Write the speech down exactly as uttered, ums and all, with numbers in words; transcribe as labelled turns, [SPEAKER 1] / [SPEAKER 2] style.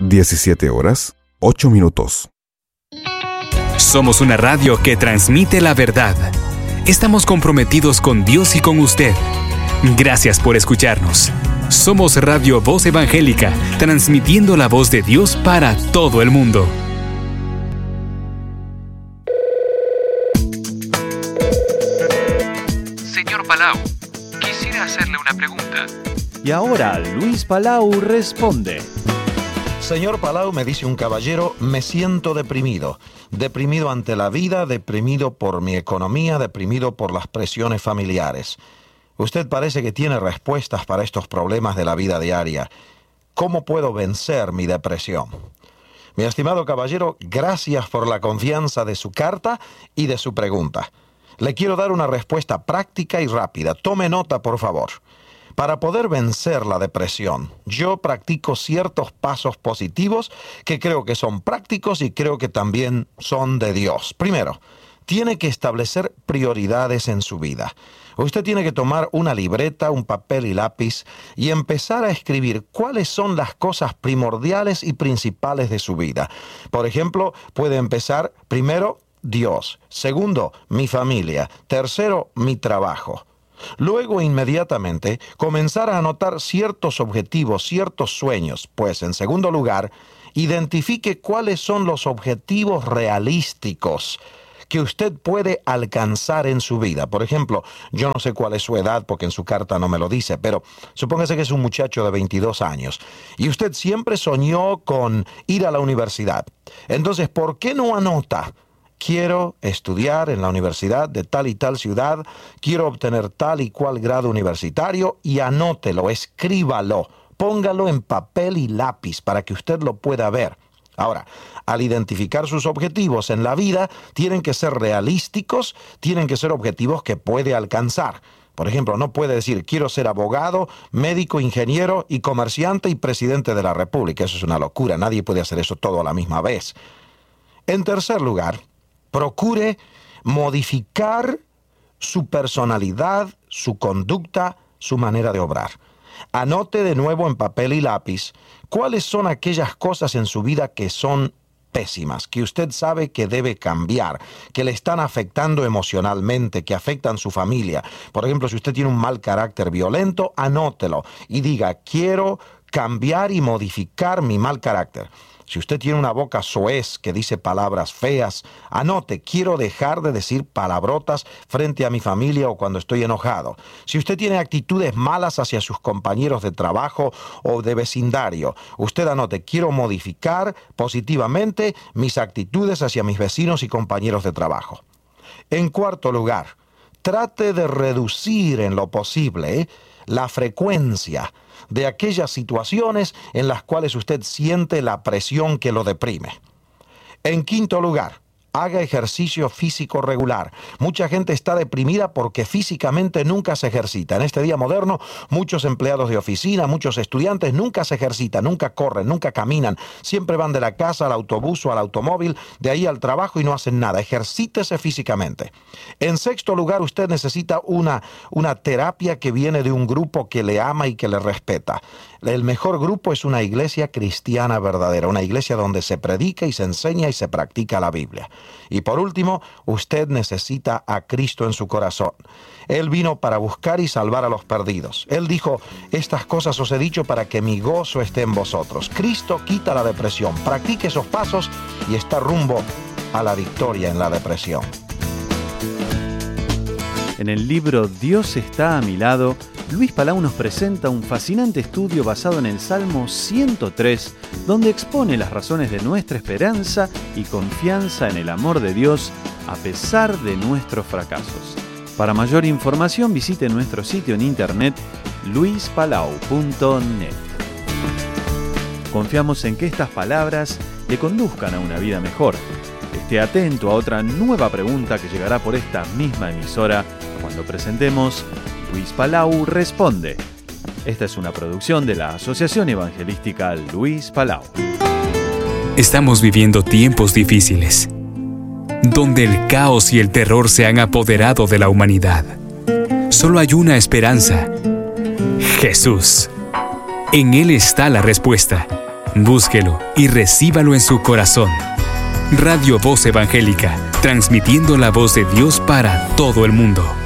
[SPEAKER 1] diecisiete horas, ocho minutos.
[SPEAKER 2] Somos una radio que transmite la verdad. Estamos comprometidos con Dios y con usted. Gracias por escucharnos. Somos Radio Voz Evangélica, transmitiendo la voz de Dios para todo el mundo.
[SPEAKER 3] Señor Palau, quisiera hacerle una pregunta.
[SPEAKER 4] Y ahora Luis Palau responde.
[SPEAKER 5] Señor Palau, me dice un caballero, me siento deprimido. Deprimido ante la vida, deprimido por mi economía, deprimido por las presiones familiares. Usted parece que tiene respuestas para estos problemas de la vida diaria. ¿Cómo puedo vencer mi depresión? Mi estimado caballero, gracias por la confianza de su carta y de su pregunta. Le quiero dar una respuesta práctica y rápida. Tome nota, por favor. Para poder vencer la depresión, yo practico ciertos pasos positivos que creo que son prácticos y creo que también son de Dios. Primero, tiene que establecer prioridades en su vida. Usted tiene que tomar una libreta, un papel y lápiz y empezar a escribir cuáles son las cosas primordiales y principales de su vida. Por ejemplo, puede empezar primero, Dios. Segundo, mi familia. Tercero, mi trabajo. Luego, inmediatamente, comenzar a anotar ciertos objetivos, ciertos sueños. Pues, en segundo lugar, identifique cuáles son los objetivos realísticos que usted puede alcanzar en su vida. Por ejemplo, yo no sé cuál es su edad porque en su carta no me lo dice, pero supóngase que es un muchacho de veintidós años y usted siempre soñó con ir a la universidad. Entonces, ¿por qué no anota? Quiero estudiar en la universidad de tal y tal ciudad, quiero obtener tal y cual grado universitario y anótelo, escríbalo, póngalo en papel y lápiz para que usted lo pueda ver. Ahora, al identificar sus objetivos en la vida, tienen que ser realísticos, tienen que ser objetivos que puede alcanzar. Por ejemplo, no puede decir, quiero ser abogado, médico, ingeniero y comerciante y presidente de la República. Eso es una locura, nadie puede hacer eso todo a la misma vez. En tercer lugar, procure modificar su personalidad, su conducta, su manera de obrar. Anote de nuevo en papel y lápiz cuáles son aquellas cosas en su vida que son pésimas, que usted sabe que debe cambiar, que le están afectando emocionalmente, que afectan su familia. Por ejemplo, si usted tiene un mal carácter violento, anótelo y diga, quiero cambiar y modificar mi mal carácter. Si usted tiene una boca soez que dice palabras feas, anote, quiero dejar de decir palabrotas frente a mi familia o cuando estoy enojado. Si usted tiene actitudes malas hacia sus compañeros de trabajo o de vecindario, usted anote, quiero modificar positivamente mis actitudes hacia mis vecinos y compañeros de trabajo. En cuarto lugar, trate de reducir en lo posible la frecuencia de aquellas situaciones en las cuales usted siente la presión que lo deprime. En quinto lugar, haga ejercicio físico regular. Mucha gente está deprimida porque físicamente nunca se ejercita. En este día moderno, muchos empleados de oficina, muchos estudiantes nunca se ejercitan, nunca corren, nunca caminan. Siempre van de la casa al autobús o al automóvil, de ahí al trabajo y no hacen nada. Ejercítese físicamente. En sexto lugar, usted necesita una, una terapia que viene de un grupo que le ama y que le respeta. El mejor grupo es una iglesia cristiana verdadera, una iglesia donde se predica y se enseña y se practica la Biblia. Y por último, usted necesita a Cristo en su corazón. Él vino para buscar y salvar a los perdidos. Él dijo, estas cosas os he dicho para que mi gozo esté en vosotros. Cristo quita la depresión. Practique esos pasos y está rumbo a la victoria en la depresión.
[SPEAKER 4] En el libro Dios está a mi lado, Luis Palau nos presenta un fascinante estudio basado en el Salmo ciento tres, donde expone las razones de nuestra esperanza y confianza en el amor de Dios a pesar de nuestros fracasos. Para mayor información visite nuestro sitio en internet luis palau punto net. Confiamos en que estas palabras le conduzcan a una vida mejor. Esté atento a otra nueva pregunta que llegará por esta misma emisora cuando presentemos Luis Palau Responde. Esta es una producción de la Asociación Evangelística Luis Palau.
[SPEAKER 2] Estamos viviendo tiempos difíciles, donde el caos y el terror se han apoderado de la humanidad. Solo hay una esperanza: Jesús. En Él está la respuesta. Búsquelo y recíbalo en su corazón. Radio Voz Evangélica, transmitiendo la voz de Dios para todo el mundo.